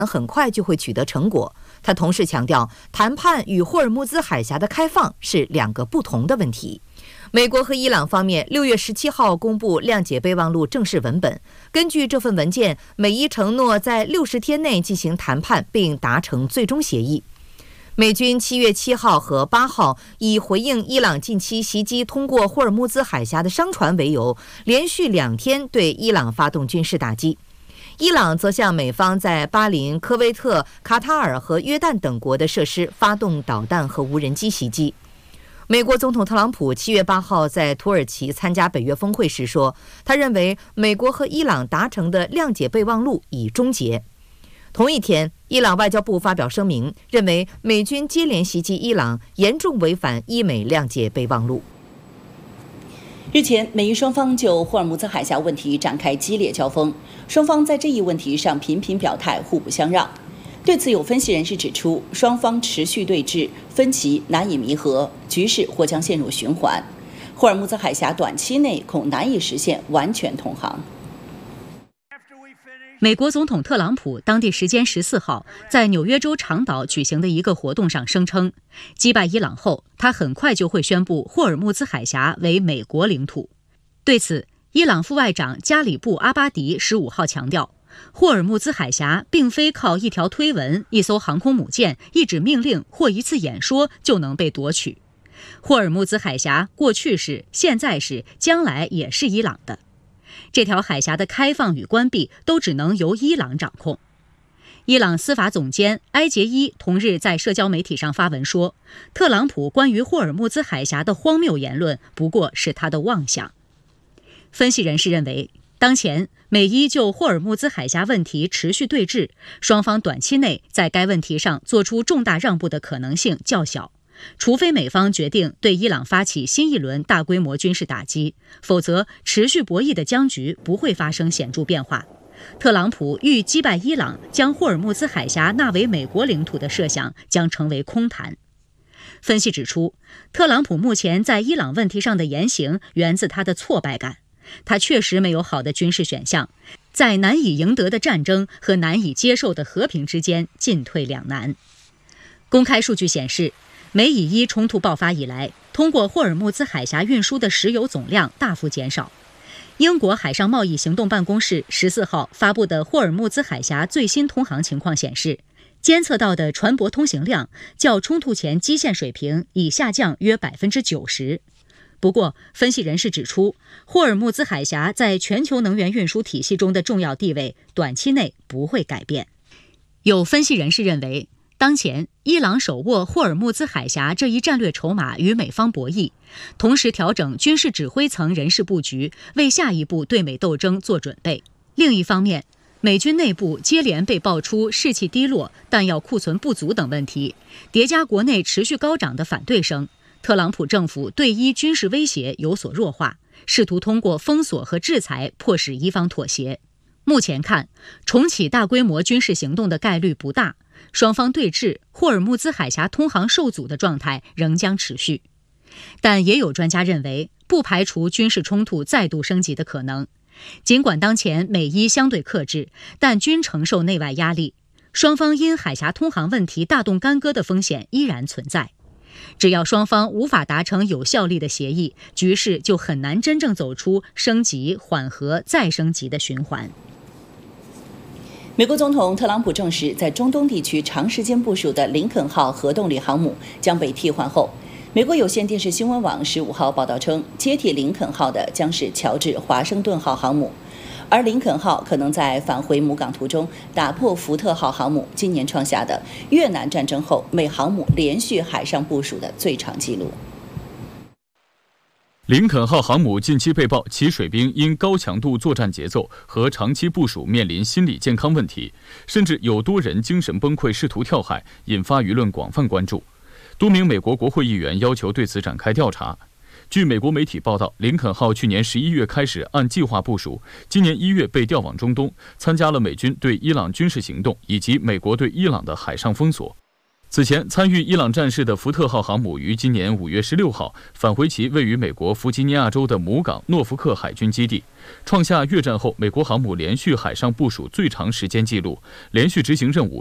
很快就会取得成果。他同时强调，谈判与霍尔木兹海峡的开放是两个不同的问题。美国和伊朗方面6月17号公布谅解备忘录正式文本。根据这份文件，美伊承诺在60天内进行谈判，并达成最终协议。美军7月7号和8号以回应伊朗近期袭击通过霍尔木兹海峡的商船为由，连续2天对伊朗发动军事打击。伊朗则向美方在巴林、科威特、卡塔尔和约旦等国的设施发动导弹和无人机袭击。美国总统特朗普7月8号在土耳其参加北约峰会时说，他认为美国和伊朗达成的谅解备忘录已终结。同一天，伊朗外交部发表声明，认为美军接连袭击伊朗，严重违反伊美谅解备忘录。 日前，美伊双方就霍尔木兹海峡问题展开激烈交锋，双方在这一问题上频频表态，互不相让。对此，有分析人士指出，双方持续对峙，分歧难以弥合，局势或将陷入循环。霍尔木兹海峡短期内恐难以实现完全通航。 美国总统特朗普当地时间14号在纽约州长岛举行的一个活动上声称，击败伊朗后，他很快就会宣布霍尔木兹海峡为美国领土。对此，伊朗副外长加里布·阿巴迪15号强调，霍尔木兹海峡并非靠一条推文、一艘航空母舰、一纸命令或一次演说就能被夺取。霍尔木兹海峡过去是、现在是、将来也是伊朗的。这条海峡的开放与关闭都只能由伊朗掌控。伊朗司法总监埃杰伊同日在社交媒体上发文说，特朗普关于霍尔木兹海峡的荒谬言论不过是他的妄想。分析人士认为，当前美伊就霍尔木兹海峡问题持续对峙，双方短期内在该问题上做出重大让步的可能性较小。除非美方决定对伊朗发起新一轮大规模军事打击，否则持续博弈的僵局不会发生显著变化。特朗普欲击败伊朗，将霍尔木兹海峡纳为美国领土的设想将成为空谈。分析指出，特朗普目前在伊朗问题上的言行源自他的挫败感，他确实没有好的军事选项，在难以赢得的战争和难以接受的和平之间进退两难。公开数据显示，美以伊冲突爆发以来，通过霍尔木兹海峡运输的石油总量大幅减少。英国海上贸易行动办公室14号发布的霍尔木兹海峡最新通航情况显示，监测到的船舶通行量较冲突前基线水平已下降约90%。不过，分析人士指出，霍尔木兹海峡在全球能源运输体系中的重要地位短期内不会改变。有分析人士认为，当前伊朗手握霍尔木兹海峡这一战略筹码与美方博弈，同时调整军事指挥层人事布局，为下一步对美斗争做准备。另一方面，美军内部接连被爆出士气低落、弹药库存不足等问题，叠加国内持续高涨的反对声，特朗普政府对伊军事威胁有所弱化，试图通过封锁和制裁迫使伊方妥协。目前看，重启大规模军事行动的概率不大，双方对峙、霍尔木兹海峡通航受阻的状态仍将持续。但也有专家认为，不排除军事冲突再度升级的可能。尽管当前美伊相对克制，但均承受内外压力，双方因海峡通航问题大动干戈的风险依然存在。只要双方无法达成有效力的协议，局势就很难真正走出升级、缓和、再升级的循环。 美国总统特朗普证实，在中东地区长时间部署的林肯号核动力航母将被替换后，美国有线电视新闻网15号报道称，接替林肯号的将是乔治华盛顿号航母，而林肯号可能在返回母港途中打破福特号航母今年创下的越南战争后美航母连续海上部署的最长纪录。 林肯号航母近期被曝其水兵因高强度作战节奏和长期部署面临心理健康问题，甚至有多人精神崩溃试图跳海，引发舆论广泛关注。多名美国国会议员要求对此展开调查。据美国媒体报道，林肯号去年11月开始按计划部署，今年1月被调往中东，参加了美军对伊朗军事行动以及美国对伊朗的海上封锁。 此前，参与伊朗战事的福特号航母于今年5月16号返回其位于美国弗吉尼亚州的母港诺福克海军基地，创下越战后美国航母连续海上部署最长时间纪录，连续执行任务